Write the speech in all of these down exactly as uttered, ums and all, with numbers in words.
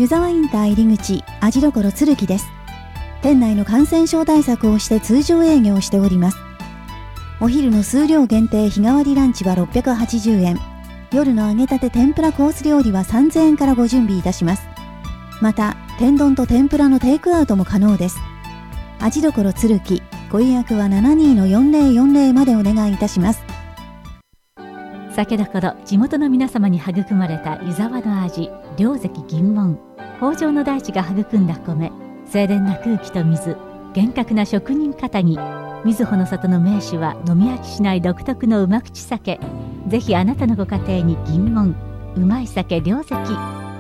湯沢インター入り口味どころ鶴木です。店内の感染症対策をして通常営業しております。お昼の数量限定日替わりランチはろっぴゃくはちじゅうえん、夜の揚げたて天ぷらコース料理はさんぜんえんからご準備いたします。また天丼と天ぷらのテイクアウトも可能です。味どころ鶴木、ご予約は ななにーのよんぜろよんぜろ までお願いいたします。 酒どころ地元の皆様に育まれた湯沢の味、良関銀門。豊穣の大地が育んだ米、清廉な空気と水、厳格な職人かたぎ。瑞穂の里の名手は飲み飽きしない独特のうま口酒。ぜひあなたのご家庭に銀門、うまい酒良関。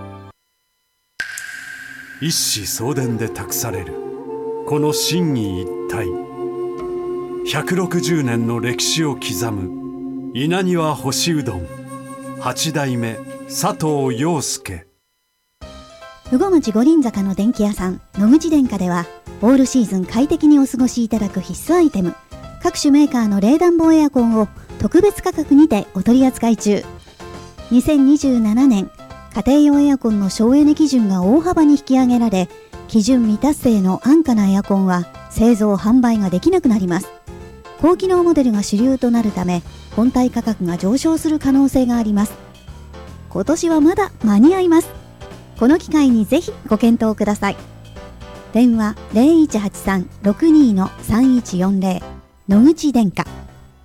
一子相伝で託されるこの心技一体、ひゃくろくじゅうねんの歴史を刻む稲庭干しうどんはち代目佐藤陽介。 羽後町五輪坂の電気屋さん野口電化では、オールシーズン快適にお過ごしいただく必須アイテム、各種メーカーの冷暖房エアコンを特別価格にてお取り扱い中。にせんにじゅうななねん家庭用エアコンの省エネ基準が大幅に引き上げられ、基準未達成の安価なエアコンは製造販売ができなくなります。高機能モデルが主流となるため、本体価格が上昇する可能性があります。今年はまだ間に合います。この機会にぜひご検討ください。電話 ゼロいちはちさん ろくにーのさんいちよんゼロ 野口電化。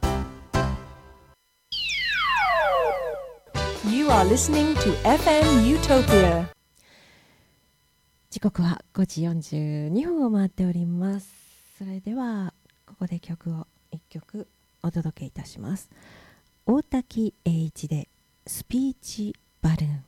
You are listening to エフエム Utopia。 時刻はごじよんじゅうにふんを回っております。それではここで曲をいっきょくお届けいたします。大滝栄一でスピーチバルーン。